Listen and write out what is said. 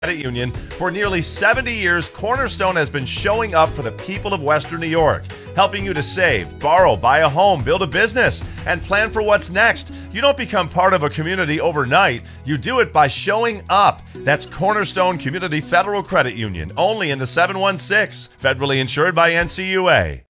Credit Union. For nearly 70 years, Cornerstone has been showing up for the people of Western New York, helping you to save, borrow, buy a home, build a business, and plan for what's next. You don't become part of a community overnight. You do it by showing up. That's Cornerstone Community Federal Credit Union, only in the 716, federally insured by NCUA.